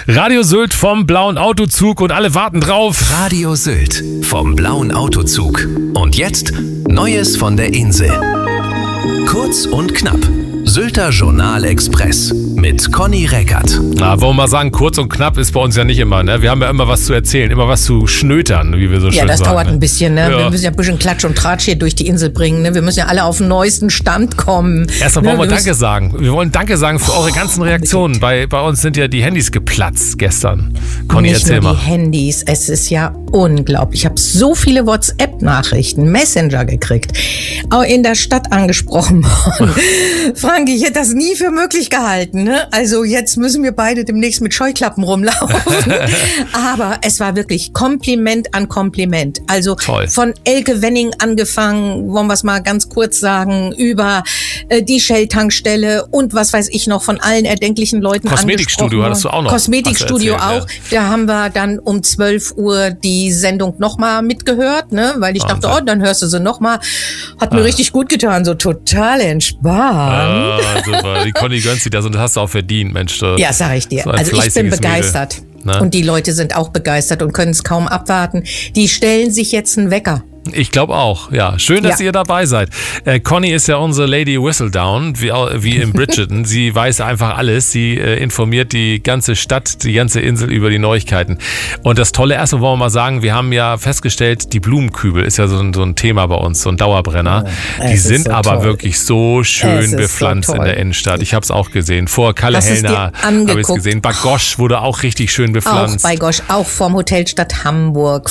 Radio Sylt vom blauen Autozug und alle warten drauf. Radio Sylt vom blauen Autozug. Und jetzt Neues von der Insel. Kurz und knapp. Sylter Journal Express mit Conny Reckert. Na, wollen wir mal sagen, kurz und knapp ist bei uns ja nicht immer, ne? Wir haben ja immer was zu erzählen, immer was zu schnötern, wie wir so schön sagen. Ja, das dauert ein bisschen, ne? Ja. Wir müssen ja ein bisschen Klatsch und Tratsch hier durch die Insel bringen, ne? Wir müssen ja alle auf den neuesten Stand kommen. Erstmal wollen wir Danke sagen. Wir wollen Danke sagen für eure ganzen Reaktionen. Bei uns sind ja die Handys geplatzt gestern. Conny, Nicht erzähl nur mal. die Handys, es ist ja unglaublich. Ich habe so viele WhatsApp-Nachrichten, Messenger gekriegt, auch in der Stadt angesprochen worden. Frank, ich hätte das nie für möglich gehalten, ne? Also jetzt müssen wir beide demnächst mit Scheuklappen rumlaufen. Aber es war wirklich Kompliment an Kompliment. Also Toll. von Elke Wenning angefangen, wollen wir es mal ganz kurz sagen, über die Shell-Tankstelle und was weiß ich noch, von allen erdenklichen Leuten Kosmetikstudio angesprochen. hattest du auch noch. Kosmetikstudio Hast du erzählt, auch. Da haben wir dann um 12 Uhr die Sendung nochmal mitgehört, ne? Weil ich dachte, Wahnsinn. dann hörst du sie nochmal. Hat mir richtig gut getan, so total entspannt. Ah, super. Die Conny gönnt sich das und das hast du auch verdient, Mensch. Ja, sag ich dir. So ein Also ich bin fleißiges begeistert. Mädel, ne? Und die Leute sind auch begeistert und können es kaum abwarten. Die stellen sich jetzt einen Wecker. Ich glaube auch, ja. Schön, dass Ja. ihr dabei seid. Conny ist ja unsere Lady Whistledown, wie in Bridgerton. Sie weiß einfach alles. Sie informiert die ganze Stadt, die ganze Insel über die Neuigkeiten. Und das Tolle, erstmal wollen wir mal sagen, wir haben ja festgestellt, die Blumenkübel ist ja so ein Thema bei uns, so ein Dauerbrenner. Ja, die es ist sind so aber toll. wirklich so Es schön ist bepflanzt so in toll. der Innenstadt. Ich habe es auch gesehen. Vor Kalle Hast du es dir Hellner habe ich es angeguckt? gesehen. Bagosch wurde auch richtig schön Auch bepflanzt. bei Gosch, auch vorm Hotelstadt Hamburg,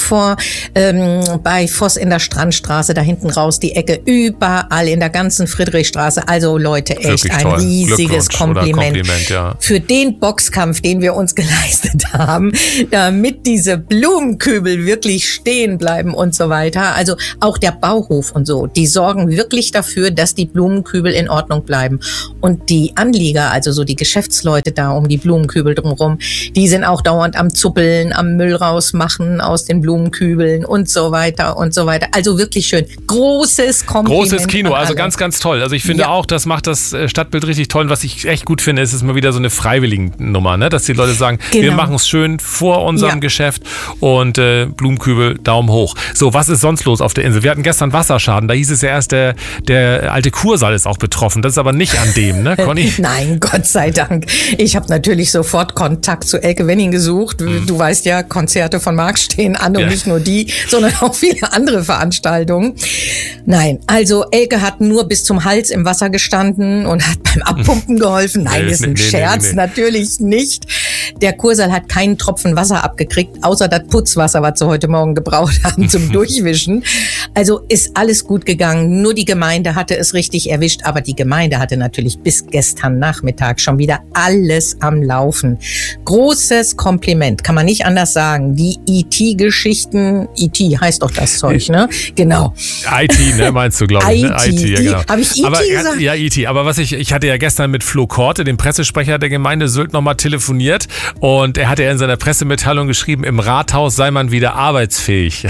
bei Voss in der Strandstraße, da hinten raus die Ecke, überall in der ganzen Friedrichstraße. Also Leute, echt Wirklich ein toll. riesiges Glückwunsch oder Kompliment. Kompliment, ja. Für den Boxkampf, den wir uns geleistet haben, damit diese Blumenkübel wirklich stehen bleiben und so weiter. Also auch der Bauhof und so, die sorgen wirklich dafür, dass die Blumenkübel in Ordnung bleiben. Und die Anlieger, also so die Geschäftsleute da um die Blumenkübel drumherum, die sind auch dauernd am Zuppeln, am Müll rausmachen aus den Blumenkübeln und so weiter und so weiter. Also wirklich schön. Großes Kompliment. Großes Kino, an also alle. ganz, ganz toll. Also ich finde Ja. auch, das macht das Stadtbild richtig toll. Und was ich echt gut finde, ist mal wieder so eine Freiwilligen-Nummer, ne? Dass die Leute sagen, wir Genau. machen es schön vor unserem Ja. Geschäft und Blumenkübel, Daumen hoch. So, was ist sonst los auf der Insel? Wir hatten gestern Wasserschaden, da hieß es ja erst, der alte Kursaal ist auch betroffen. Das ist aber nicht an dem, ne, Conny? Nein, Gott sei Dank. Ich habe natürlich sofort Kontakt zu Elke Wenning gesucht. Du weißt ja, Konzerte von Marx stehen an und Ja. nicht nur die, sondern auch viele andere Veranstaltungen. Nein, also Elke hat nur bis zum Hals im Wasser gestanden und hat beim Abpumpen geholfen. Nein, ist ein Nee, Scherz, nee. natürlich nicht. Der Kursaal hat keinen Tropfen Wasser abgekriegt, außer das Putzwasser, was sie heute Morgen gebraucht haben zum Durchwischen. Also ist alles gut gegangen. Nur die Gemeinde hatte es richtig erwischt, aber die Gemeinde hatte natürlich bis gestern Nachmittag schon wieder alles am Laufen. Großes Kompliment, kann man nicht anders sagen. Die IT-Geschichten, IT heißt doch das Zeug, ne? Genau. IT, ne, meinst du, glaube ich. Ne? IT, ja, genau. Habe ich IT aber, gesagt? Ja, IT. Aber ich hatte ja gestern mit Flo Korte, dem Pressesprecher der Gemeinde Sylt, nochmal telefoniert und er hatte ja in seiner Pressemitteilung geschrieben, im Rathaus sei man wieder arbeitsfähig.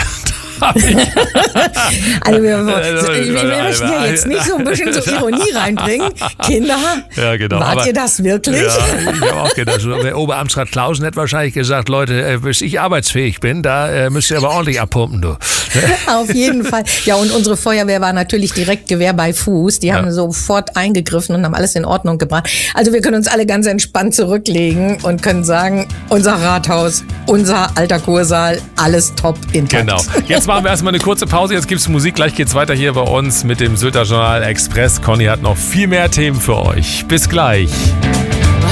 Also wir möchten ja jetzt nicht so ein bisschen so Ironie reinbringen. Kinder, Ja, genau. wart Aber- ihr das wirklich? Ja, ich habe auch gedacht, der Oberamtsrat Klausen hätte wahrscheinlich gesagt, Leute, bis ich arbeitsfähig bin, da müsst ihr aber ordentlich abpumpen, du. Auf jeden Fall. Ja, und unsere Feuerwehr war natürlich direkt Gewehr bei Fuß. Die haben sofort eingegriffen und haben alles in Ordnung gebracht. Also wir können uns alle ganz entspannt zurücklegen und können sagen, unser Rathaus, unser alter Kursaal, alles top intakt. Genau. Jetzt machen wir erstmal eine kurze Pause. Jetzt gibt's Musik. Gleich geht's weiter hier bei uns mit dem Sylter Journal Express. Conny hat noch viel mehr Themen für euch. Bis gleich.